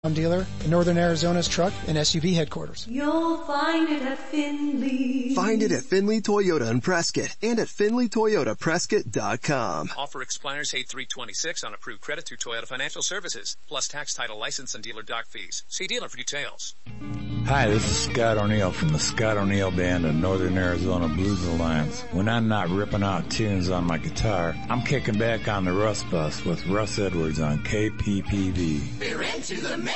dealer in Northern Arizona's truck and SUV headquarters. You'll find it at Finley. Find it at Finley Toyota in Prescott and at FinleyToyotaPrescott.com. Offer expires 8/3/26 on approved credit through Toyota Financial Services, plus tax, title, license, and dealer dock fees. See dealer for details. Hi, this is Scott O'Neill from the Scott O'Neill Band of Northern Arizona Blues Alliance. When I'm not ripping out tunes on my guitar, I'm kicking back on the Russ Bus with Russ Edwards on KPPV. We're into the